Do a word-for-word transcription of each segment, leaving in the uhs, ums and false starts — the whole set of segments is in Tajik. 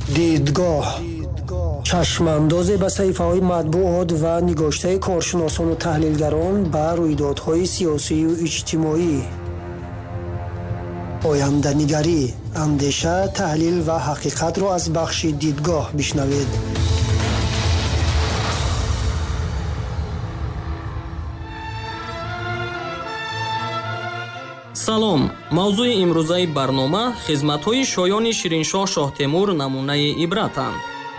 دیدگاه چشماندازی به صحیفه‌های مطبوعات و نگاشته کارشناسان و تحلیلگران بر رویدادهای سیاسی و اجتماعی. آینده‌نگری، اندیشه، تحلیل و حقیقت را از بخش دیدگاه بشنوید. салом. мавзӯи имрӯзаи барнома хизматҳои шоёни Шириншоҳ Шоҳтемур намунаи ибратанд.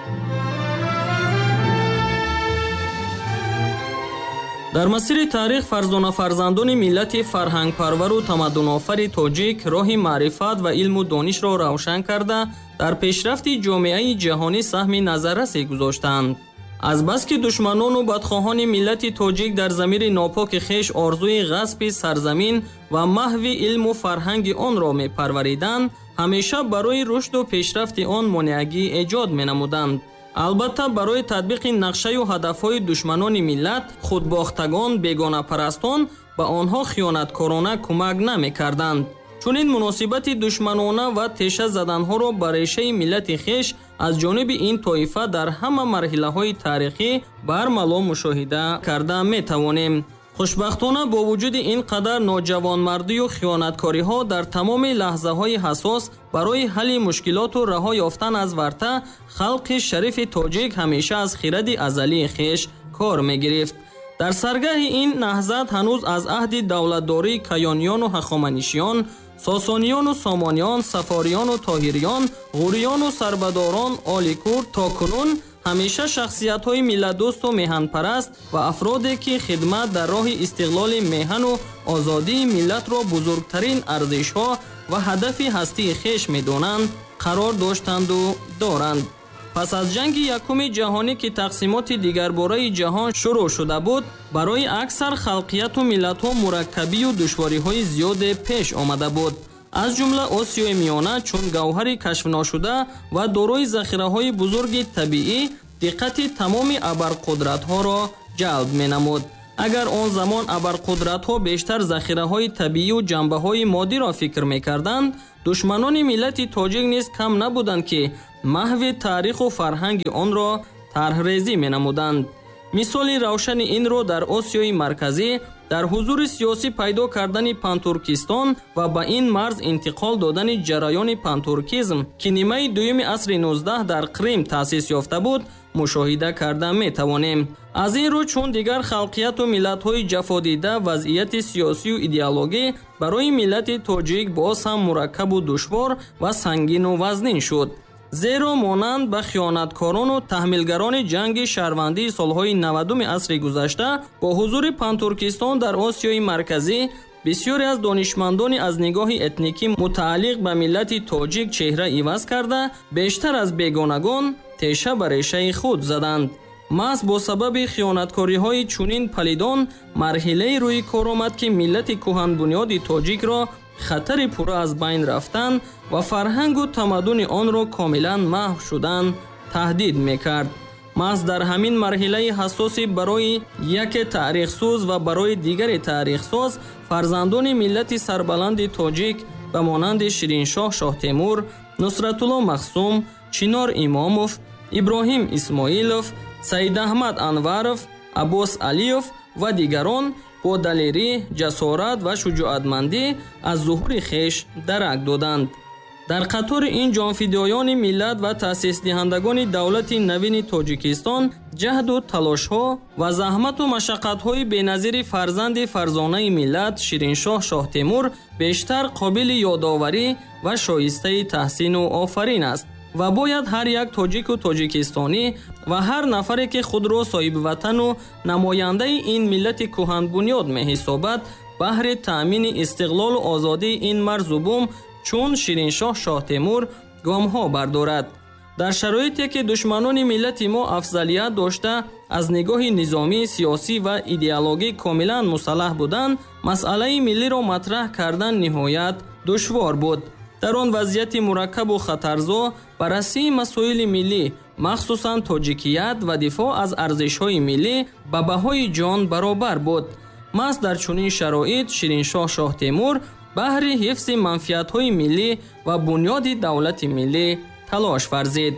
дар масири таърих фарзонафарзандони миллати фарҳангпарвару тамаддунофари тоҷик роҳи маърифат ва илму донишро равшан карда дар пешрафти ҷомеаи ҷаҳонӣ саҳми назаррасӣ гузоштанд. азбаски душманону бадхоҳони миллати тоҷик дар замири нопоки хеш орзуи ғасби сарзамин ва маҳви илму фарҳанги онро мепарвариданд, ҳамеша барои рушду пешрафти он монеагӣ эҷод менамуданд. албатта барои татбиқи нақшаю ҳадафҳои душманони миллат худбохтагон бегонапарастон ба онҳо хиёнаткорона кӯмак намекарданд. чунин муносибати душманона ва теша заданҳоро ба решаи миллати хеш аз ҷониби ин тоифа дар ҳама марҳилаҳои таърихӣ бармало мушоҳида карда метавонем. хушбахтона бо вуҷуди ин қадар ноҷавонмардию хиёнаткориҳо дар тамоми лаҳзаҳои ҳасос барои ҳалли мушкилоту раҳо ёфтан аз варта халқи шарифи тоҷик ҳамеша аз хиради азалии хеш кор мегирифт. дар саргаҳи ин наҳзат ҳанӯз аз аҳди давлатдории каёниёну ҳахоманишиён, сосониёну сомониён, сафориёну тоҳириён, ғуриону сарбадорон оликур то кунун ҳамеша шахсиятҳои миллатдӯсту меҳанпараст ва афроде ки хидмат дар роҳи истиқлоли меҳану озодии миллатро бузургтарин арзишҳо ва ҳадафи ҳастии хеш медонанд, қарор доштанду доранд. пас аз ҷанги якуми ҷаҳонӣ ки тақсимоти дигарбораи ҷаҳон шурӯъ шуда буд, барои аксар халқияту миллатҳо мураккабию душвориҳои зиёде пеш омада буд. аз ҷумла Осиёи Миёна чун гавҳари кашфношуда ва дорои захираҳои бузурги табиӣ диққати тамоми абарқудратҳоро ҷалб менамуд. агар он замон абарқудратҳо бештар захираҳои табиию ҷанбаҳои моддиро фикр мекарданд, душманони миллати тоҷик низ кам набуданд ки маҳви таъриху фарҳанги онро тарҳрезӣ менамуданд. мисоли равшани инро дар Осиёи Марказӣ дар ҳузури сиёсӣ пайдо кардани пантуркистон ва ба ин марз интиқол додани ҷараёни пантуркизм ки нимаи дуюми асри нуздаҳ дар Крим таъсис ёфта буд, мушоҳида карда метавонем. аз ин рӯ чун дигар халқияту миллатҳои ҷафодида вазъияти сиёсию идеологӣ барои миллати тоҷик боз ҳам мураккабу душвор ва сангину вазнин шуд. зеро монанд ба хиёнаткорону таҳмилгарони ҷанги шаҳрвандии солҳои навадуми асри гузашта бо ҳузури пантуркистон дар Осиёи Марказӣ бисёре аз донишмандони аз нигоҳи этникӣ мутааллиқ ба миллати тоҷик чеҳра иваз карда, бештар аз бегонагон теша ба решаи худ заданд. маҳз бо сабаби хиёнаткориҳои чунин палидон марҳилаи рӯи кор омад ки миллати кӯҳанбунёди тоҷикро хатари пурра аз байн рафтан ва фарҳангу тамаддуни онро комилан маҳв шудан таҳдид мекард. маҳз дар ҳамин марҳилаи ҳассоси барои яке таърихсӯз ва барои дигаре таърихсоз фарзандони миллати сарбаланди тоҷик ба монанди Шириншоҳ Шоҳтемур, Нусратулло Махсум, Чинор Имомов, Иброҳим Исмоилов, Саидаҳмад Анваров, Аббос Алиев ва дигарон бо далерӣ, ҷасорат ва шуҷоатмандӣ аз зуҳури хеш дарак доданд. дар қатори ин ҷонфидоёни миллат ва таъсисдиҳандагони давлати навини Тоҷикистон ҷаҳду талошҳо ва заҳмату машаққатҳои беназири фарзанди фарзонаи миллат Шириншоҳ Шоҳтемур бештар қобили ёдоварӣ ва шоистаи таҳсину офарин аст ва бояд ҳар як тоҷику тоҷикистонӣ ва ҳар нафаре ки худро соҳибватану намояндаи ин миллати кӯҳанбунёд меҳисобад баҳри таъмини истиқлолу озодии ин марзу бум чун Шириншоҳ Шоҳтемур гомҳо бардорад. дар шароите ки душманони миллати мо афзалият дошта аз нигоҳи низомӣ, сиёсӣ ва идеологӣ комилан мусаллаҳ буданд, масъалаи миллиро матраҳ кардан ниҳоят душвор буд. дар он вазъияти мураккабу хатарзо баррасии масоили миллӣ, махсусан тоҷикият ва дифоъ аз арзишҳои миллӣ ба баҳои ҷон баробар буд. маҳз дар чунин шароит Шириншоҳ Шоҳтемур баҳри ҳифзи манфиатҳои миллӣ ва бунёди давлати миллӣ талош варзид.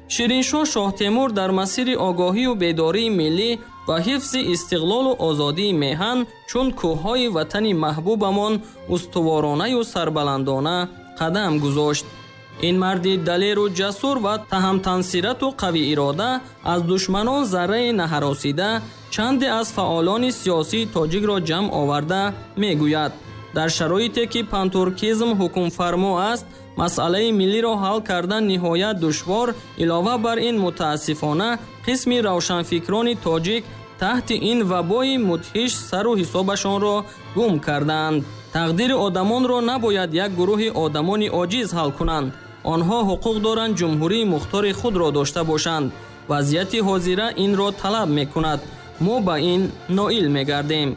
шириншоҳ шоҳтемур дар масири огоҳию бедории миллӣ ва ҳифзи истиқлолу озодии меҳан чун кӯҳҳои ватани маҳбубамон устуворонаю сарбаландона қадам гузошт. ин марди далеру ҷасур ва таҳамтансирату қавиирода аз душманон зарраи наҳаросида чанде аз фаъолони сиёсии тоҷикро ҷамъ оварда мегӯяд: дар шароите ки пантуркизм ҳукмфармо аст, масъалаи миллиро ҳал кардан ниҳоят душвор. Илова бар ин, мутаассифона қисми равшанфикрони тоҷик таҳти ин вабои мудҳиш сару ҳисобашонро гум карданд. тақдири одамонро набояд як гурӯҳи одамони оҷиз ҳал кунанд. онҳо ҳуқуқ доранд ҷумҳурии мухтори худро дошта бошанд. вазъияти ҳозира инро талаб мекунад. мо ба ин ноил мегардем.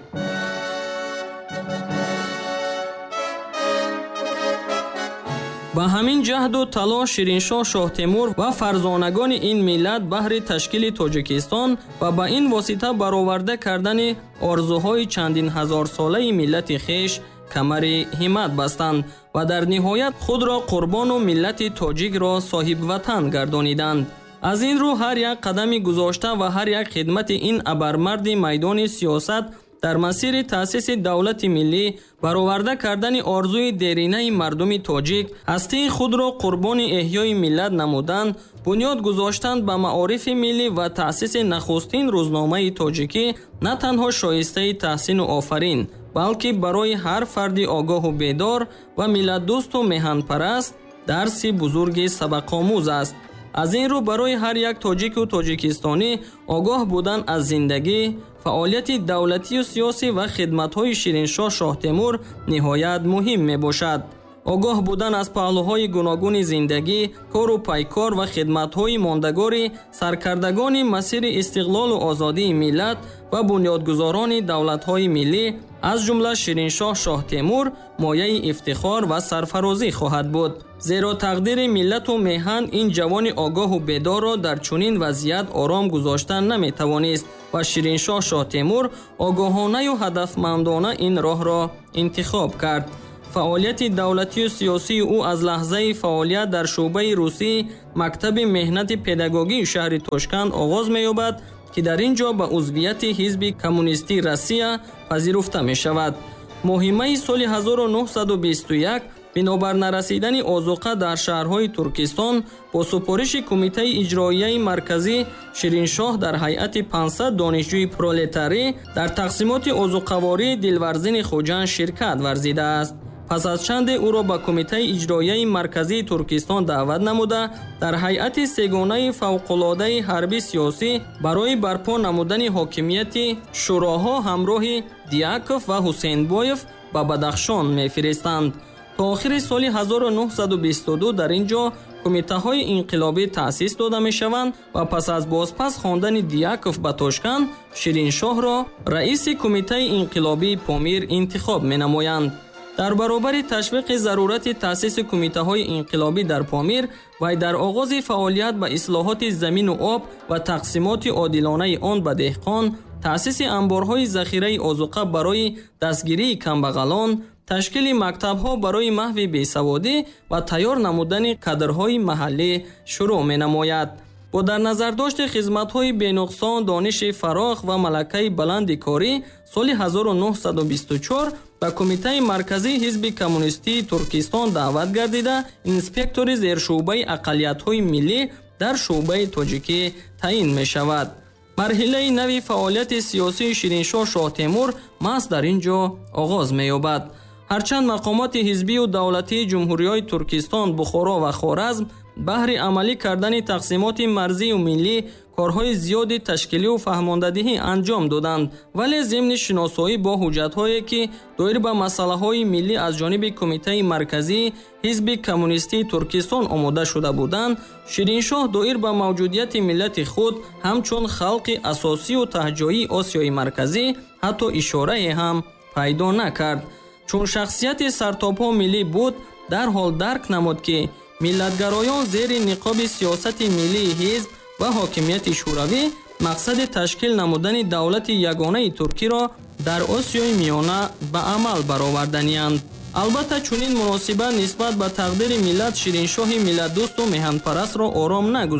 ба ҳамин ҷаҳду талош шириншоҳ шоҳтемур ва фарзонагони ин миллат баҳри ташкили Тоҷикистон ва ба ин восита бароварда кардани орзуҳои чандин ҳазорсолаи миллати хеш камари ҳиммат бастанд ва дар ниҳоят худро қурбону миллати тоҷикро соҳибватан гардониданд. аз ин рӯ ҳар як қадами гузошта ва ҳар як хидмати ин абармарди майдони сиёсат дар масири таъсиси давлати миллӣ, бароварда кардани орзуи деринаи мардуми тоҷик, ҳастии худро қурбони эҳёи миллат намудан, бунёд гузоштанд ба маорифи миллӣ ва таъсиси нахустин рӯзномаи тоҷикӣ на танҳо шоистаи таҳсину офарин, балки барои ҳар фарди огоҳу бедор ва миллатдӯсту меҳанпараст дарси бузурги сабақомӯз аст. аз ин рӯ барои ҳар як тоҷику тоҷикистонӣ огоҳ будан аз зиндагӣ, фаъолияти давлатию сиёсӣ ва хидматҳои Шириншоҳ Шоҳтемур ниҳоят муҳим мебошад. огоҳ будан аз паҳлӯҳои гуногуни зиндагӣ, кору пайкор ва хидматҳои мондагори саркардагони масири истиқлолу озодии миллат ва бунёдгузорони давлатҳои миллӣ, аз ҷумла Шириншоҳ Шоҳтемур, мояи ифтихор ва сарфарозӣ хоҳад буд. зеро тақдири миллату меҳан ин ҷавони огоҳу бедорро дар чунин вазъият ором гузоштан наметавонист ва Шириншоҳ Шоҳтемур огоҳонаю ҳадафмандона ин роҳро интихоб кард. фаъолияти давлатию сиёсии ӯ аз лаҳзаи фаъолият дар шуъбаи русии мактаби меҳнати педагогии шаҳри Тошканд оғоз меёбад, ки дар ин ҷо ба узвияти ҳизби коммунистии Россия пазируфта мешавад. моҳи майи соли ҳазору нуҳсаду бисту як бинобар нарасидани озуқа дар шаҳрҳои Туркистон бо супориши Кумитаи иҷроияи марказӣ, Шириншоҳ дар ҳайати пансад донишҷӯи пролетарӣ дар тақсимоти озуқавории Дилварзини Хуҷанд ширкат варзидааст. пас аз чанде ӯро ба Кумитаи иҷроияи марказии Туркистон даъват намуда, дар ҳайати сегонаи фавқулодаи ҳарби сиёсӣ барои барпо намудани ҳокимияти шӯроҳо ҳамроҳи Диаков ва Ҳусейнбоев ба Бадахшон мефиристанд. то охири соли ҳазору нуҳсаду бисту ду дар ин ҷо кумитаҳои инқилобӣ таъсис дода мешаванд ва пас аз бозпас хондани Диаков ба Тошканд, Шириншоҳро раиси Кумитаи инқилобии Помир интихоб менамоянд. дар баробари ташвиқи зарурати таъсиси кумитаҳои инқилобӣ дар Помир, вай дар оғози фаъолият ба ислоҳоти замину об ва тақсимоти одилонаи он ба деҳқон, таъсиси амборҳои захираи озуқа барои дастгирии камбағалон, ташкили мактабҳо барои маҳви бесаводӣ ва тайёр намудани кадрҳои маҳаллӣ шурӯъ менамояд. бо дар назардошти хизматҳои бенуқсон, дониши фароғ ва малакаи баланди корӣ, соли ҳазору нуҳсаду бисту чор ба Кумитаи марказии ҳизби коммунистии Туркистон даъват гардида, инспектори зершӯъбаи ақалиятҳои миллӣ дар шӯъбаи тоҷикӣ таъин мешавад. марҳилаи нави фаъолияти сиёсии Шириншоҳ Шоҳтемур маҳз дар ин ҷо оғоз меёбад. ҳарчанд мақомоти ҳизбию давлатии ҷумҳуриёи Туркистон, Бухоро ва Хоразм баҳри амалӣ кардани тақсимоти марзию миллӣ корҳои зиёди ташкилию фаҳмондадиҳӣ анҷом доданд, вале зимни шиносоӣ бо ҳуҷҷатҳое ки доир ба масъалаҳои миллӣ аз ҷониби Кумитаи марказии ҳизби коммунистии Туркистон омода шуда буданд, Шириншоҳ доир ба мавҷудияти миллати худ ҳамчун халқи асосию таҳҷоии Осиёи марказӣ ҳатто ишорае ҳам пайдо накард. чун шахсияти сартобҳо миллӣ буд, дарҳол дарк намуд, ки миллатгароён зери ниқоби сиёсати миллии ҳизб ва ҳокимияти шӯравӣ мақсади ташкил намудани давлати ягонаи туркиро дар Осиёи миёна ба амал бароварданиянд. албатта чунин муносибат нисбат ба тақдири миллат Шириншоҳи миллатдӯсту меҳанпарастро ором нагузошт.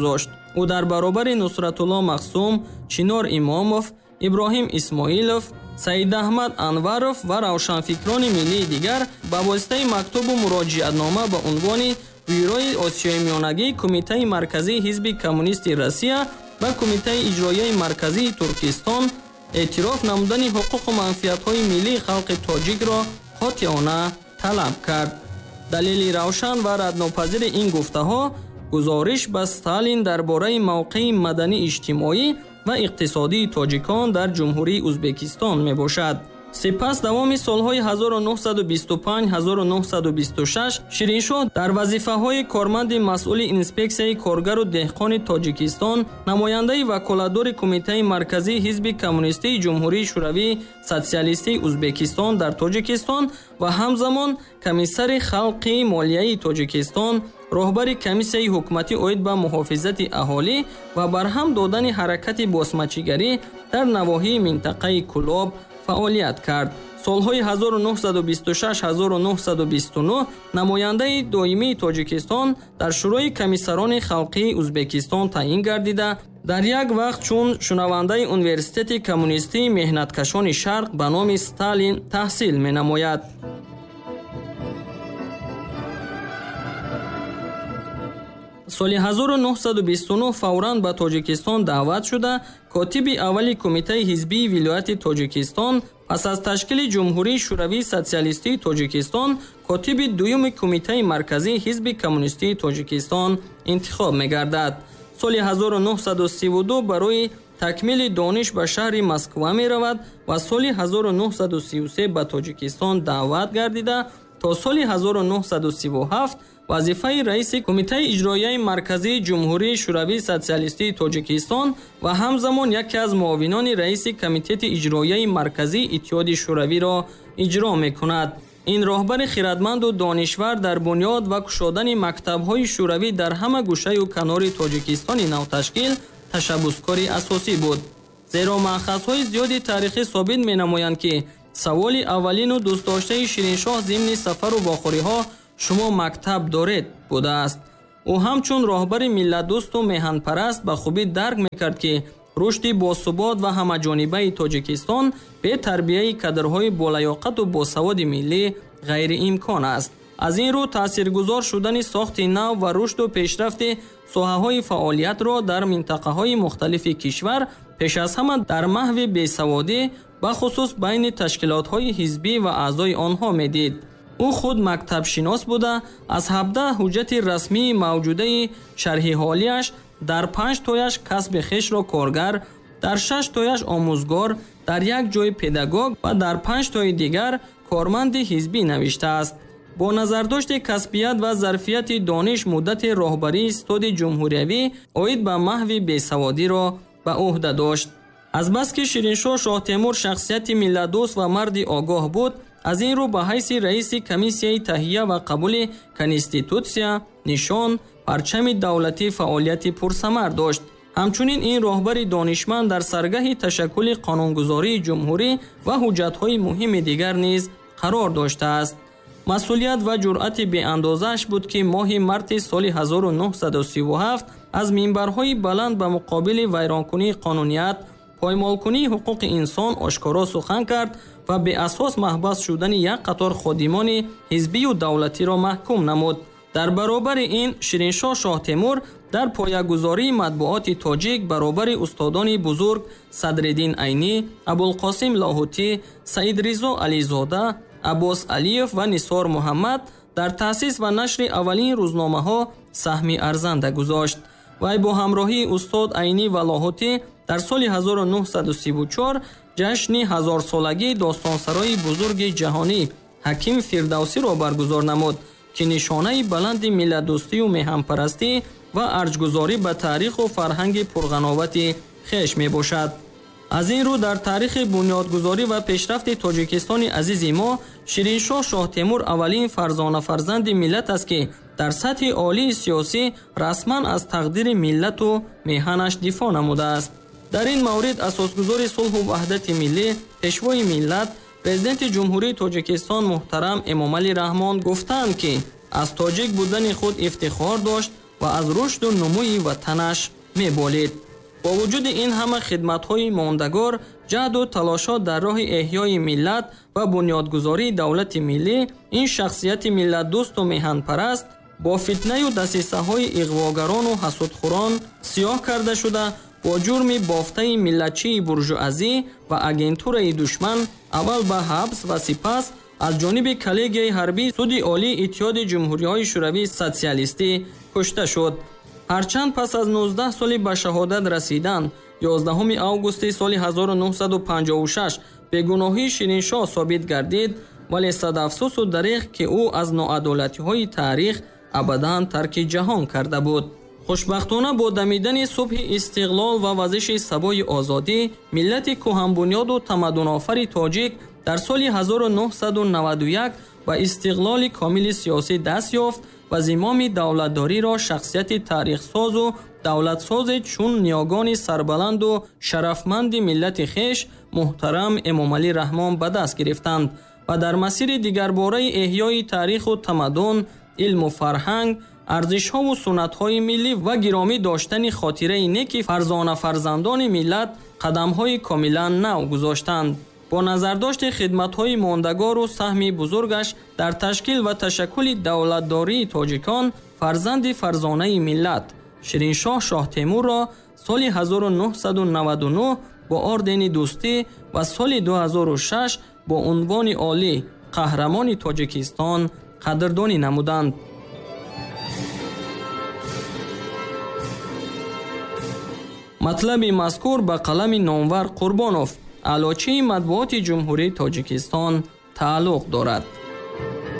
ӯ дар баробари Нусратулло Махсум, Чинор Имомов, Иброҳим Исмоилов, Саид Аҳмад Анваров ва равшанфикрони миллии дигар ба воситаи мактубу муроҷиатнома ба унвони Бюрои Осиёи Миёнагии Кумитаи Марказии Ҳизби Коммунисти Россия ва Кумитаи Иҷроияи Марказии Туркистон эътироф намудани ҳуқуқу манфиатҳои миллии халқи тоҷикро қотиёна талаб кард. Далели равшан ва раднопазири ин гуфтаҳо гузориш ба Сталин дар бораи мавқеи маданӣ-иҷтимоӣ ва иқтисодии тоҷикон дар Ҷумҳурии Узбекистон мебошад. Сипас давоми солҳои ҳазору нуҳсаду бисту панҷ - ҳазору нуҳсаду бисту шаш Шириншоҳ дар вазифаҳои корманди масъули инспексияи коргару деҳқони Тоҷикистон, намояндаи ваколатдори Кумитаи Марказии Ҳизби Коммунистии Ҷумҳурии Шӯравии Сотсиалистии Узбекистон дар Тоҷикистон ва ҳамзамон комиссари халқи молияи Тоҷикистон, роҳбари комиссияи ҳукуматӣ оид ба муҳофизати аҳолӣ ва барҳам додани ҳаракати босмачигарӣ дар навоҳии минтақаи Кӯлоб фаъолият кард. Солҳои ҳазору нуҳсаду бисту шаш - ҳазору нуҳсаду бисту нӯҳ намояндаи доимии Тоҷикистон дар шӯрои комиссарони халқии Узбекистон таъин гардида, дар як вақт чун шунавандаи Университети коммунистии меҳнаткашони Шарқ ба номи Сталин таҳсил менамояд. соли ҳазору нуҳсаду бисту нӯҳ фавран ба Тоҷикистон даъват шуда, котиби аввали Кумитаи ҳизбии вилояти Тоҷикистон, пас аз ташкили Ҷумҳурии Шӯравии Сотсиалистии Тоҷикистон, котиби дуюми Кумитаи Марказии Ҳизби Коммунистии Тоҷикистон интихоб мегардад. соли ҳазору нуҳсаду сиву ду барои такмили дониш ба шаҳри Москва меравад ва соли ҳазору нуҳсаду сиву се ба Тоҷикистон даъват гардида, то соли ҳазору нуҳсаду сиву ҳафт вазифаи раиси Кумитаи Иҷроияи Марказии Ҷумҳурии Шӯравии Сотсиалистии Тоҷикистон ва ҳамзамон яке аз муовинони раиси Комитети Иҷроияи Марказии Иттиҳоди Шӯравиро иҷро мекунад. ин роҳбари хиратманду донишвар дар бунёд ва кушодани мактабҳои шӯравӣ дар ҳама гӯшаю канори Тоҷикистони навташкил ташаббускори асосӣ буд. зеро маъхазҳои зиёди таърихӣ собит менамоянд, ки саволи аввалину дӯстдоштаи Шириншоҳ зимни сафару вохӯриҳо «Шумо мактаб доред?» будааст. ӯ ҳамчун роҳбари миллатдӯсту меҳанпараст ба хубӣ дарк мекард, ки рушди босубот ва ҳамаҷонибаи Тоҷикистон бе тарбияи кадрҳои болаёқату босаводи миллӣ ғайриимкон аст. аз ин рӯ таъсиргузор шудани сохти нав ва рушду пешрафти соҳаҳои фаъолиятро дар минтақаҳои мухталифи кишвар пеш аз ҳама дар маҳви бесаводӣ бахусус байни ташкилотҳои ҳизбӣ ва аъзои онҳо медид. ӯ худ мактабшинос буда, аз ҳабдаҳ ҳуҷҷати расмии мавҷудаи шарҳиҳолияш дар панҷ тояш касби хешро коргар, дар шаш тояш омӯзгор, дар як ҷой педагог ва дар панҷ тои дигар корманди ҳизбӣ навиштааст. бо назардошти касбият ва зарфияти дониш муддати роҳбарии Стоди ҷумҳуриявӣ оид ба маҳви бесаводиро ба уҳда дошт. азбаски Шириншоҳ Шоҳтемур шахсияти миллатдӯст ва марди огоҳ буд, аз ин рӯ ба ҳайси раиси комиссияи таҳия ва қабули конститутсия нишон, парчами давлатӣ фаъолияти пурсамар дошт. ҳамчунин ин роҳбари донишманд дар саргаҳи ташаккули қонунгузории ҷумҳурӣ ва ҳуҷҷатҳои муҳими дигар низ қарор доштааст. масъулият ва ҷуръати беандозааш буд, ки моҳи марти соли ҳазору нуҳсаду сиву ҳафт аз минбарҳои баланд ба муқобили вайронкунии қонуният, поймолкунии ҳуқуқи инсон ошкоро сухан кард ва беасос маҳбас шудани як қатор ходимони ҳизбию давлатиро маҳкум намуд. дар баробари ин Шириншоҳ Шоҳтемур дар поягузории матбуоти тоҷик баробари устодони бузург Садриддин Айнӣ, Абулқосим Лоҳутӣ, Саидризо Ализода, Аббос Алиев ва Нисор Муҳаммад дар таъсис ва нашри аввалин рӯзномаҳо саҳми арзанда гузошт. вай бо ҳамроҳии устод Айнӣ ва Лоҳутӣ дар соли ҳазору нуҳсаду сиву чор ҷашни ҳазорсолагии достонсарои бузурги ҷаҳонӣ Ҳаким Фирдавсиро баргузор намуд, ки нишонаи баланди миллатдӯстию меҳанпарастӣ ва арҷгузорӣ ба таъриху фарҳанги пурғановати хеш мебошад. аз ин рӯ дар таърихи бунёдгузорӣ ва пешрафти Тоҷикистони азизи мо Шириншоҳ Шоҳтемур аввалин фарзонафарзанди миллат аст, ки дар сатҳи олии сиёсӣ расман аз тақдири миллату меҳанаш дифоъ намудааст. дар ин маврид асосгузори сулҳу ваҳдати миллӣ, пешвои миллат, президенти ҷумҳурии Тоҷикистон муҳтарам Эмомалӣ Раҳмон гуфтанд, ки аз тоҷик будани худ ифтихор дошт ва аз рушду нумӯи ватанаш меболид. бо вуҷуди ин ҳама хидматҳои мондагор, ҷаҳду талошот дар роҳи эҳёи миллат ва бунёдгузории давлати миллӣ, ин шахсияти миллатдӯсту меҳанпараст бо фитнаю дасисаҳои иғвогарону ҳасудхӯрон сиёҳ карда шуда, бо ҷурми бофтаи миллатчии буржуазӣ ва агентураи душман аввал ба ҳабс ва сипас аз ҷониби коллегияи ҳарбии суди олии иттиҳоди ҷумҳуриҳои шӯравии социалистӣ кушта шуд. ҳарчанд пас аз нуздаҳ соли ба шаҳодат расидан, ёздаҳуми августи соли ҳазору нуҳсаду панҷоҳу шаш бегуноҳии Шириншоҳ собит гардид, вале садафсӯсу дареғ, ки ӯ аз ноадолатиҳои таърих абадан тарки ҷаҳон карда буд. хушбахтона бо дамидани субҳи истиқлол ва вазиши сабои озодӣ, миллати кӯҳанбунёду тамаддунофари тоҷик дар соли ҳазору нуҳсаду наваду як ба истиқлоли комили сиёсӣ даст ёфт ва зимоми давлатдориро шахсияти таърихсозу давлатсозе чун ниёгони сарбаланду шарафманди миллати хеш муҳтарам Эмомалӣ Раҳмон ба даст гирифтанд ва дар масири дигарбораи эҳёи таъриху тамаддун, илму фарҳанг, арзишҳову суннатҳои миллӣ ва гиромӣ доштани хотираи неки фарзонафарзандони миллат қадамҳои комилан нав гузоштанд. бо назардошти хидматҳои мондагору саҳми бузургаш дар ташкил ва ташаккули давлатдории тоҷикон, фарзанди фарзонаи миллат Шириншоҳ Шоҳ Темурро соли ҳазору нуҳсаду наваду нӯҳ бо ордени дӯстӣ ва соли ду ҳазору шаш бо унвони олӣ қаҳрамони Тоҷикистон қадрдонӣ намуданд. матлаби мазкур ба қалами Номвар Қурбонов, аълочии матбуоти ҷумҳурии Тоҷикистон тааллуқ дорад.